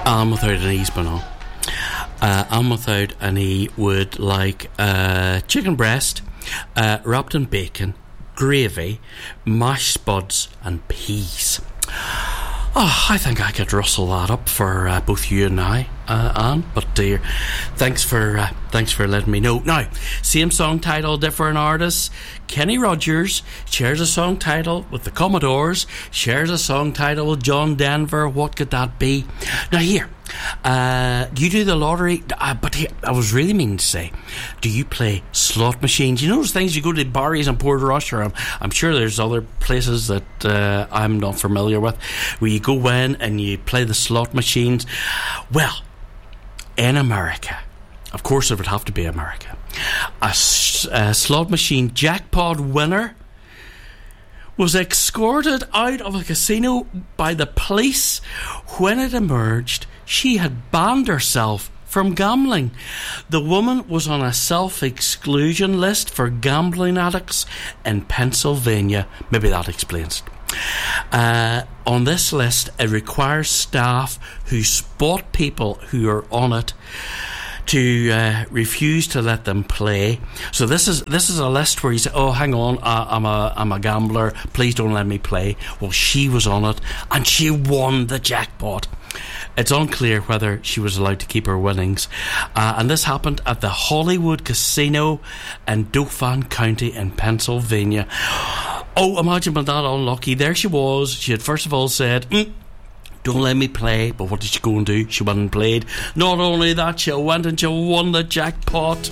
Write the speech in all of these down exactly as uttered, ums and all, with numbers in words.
Alm without an E's banana. Uh, Alm without an E would like uh, chicken breast, uh, wrapped in bacon, gravy, mashed spuds, and peas. Oh, I think I could rustle that up for uh, both you and I, uh, Anne. But dear, thanks for uh, thanks for letting me know. Now, same song title, different artists. Kenny Rogers shares a song title with the Commodores. Shares a song title with John Denver. What could that be? Now here, uh, do you do the lottery? Uh, but here, I was really meaning to say, do you play slot machines? You know those things you go to Barry's and Portrush, or I'm, I'm sure there's other places that uh, I'm not familiar with, where you go in and you play the slot machines. Well, in America, of course it would have to be America, a, a slot machine jackpot winner was escorted out of a casino by the police. When it emerged, she had banned herself from gambling. The woman was on a self-exclusion list for gambling addicts in Pennsylvania. Maybe that explains it. Uh, on this list, it requires staff who spot people who are on it to uh, refuse to let them play. So this is this is a list where you say, "Oh, hang on, uh, I'm a I'm a gambler. Please don't let me play." Well, she was on it, and she won the jackpot. It's unclear whether she was allowed to keep her winnings, uh, and this happened at the Hollywood Casino in Dauphin County in Pennsylvania. Oh, imagine being that unlucky. There she was. She had first of all said, mm, "Don't let me play," but what did she go and do? She went and played. Not only that, she went and she won the jackpot.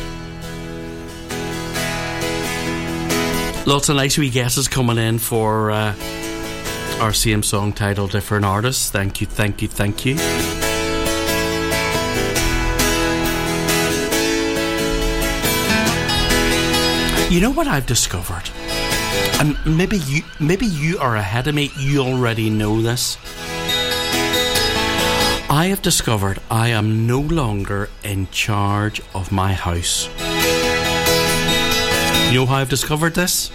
Lots of nice wee guesses coming in for uh, our same song title, different artists. Thank you, thank you, thank you. You know what I've discovered? And maybe you, maybe you are ahead of me. You already know this. I have discovered I am no longer in charge of my house. You know how I've discovered this?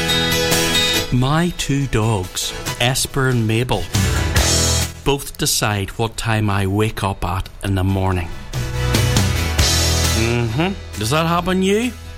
My two dogs, Esper and Mabel, both decide what time I wake up at in the morning. Mm-hmm. Does that happen to you?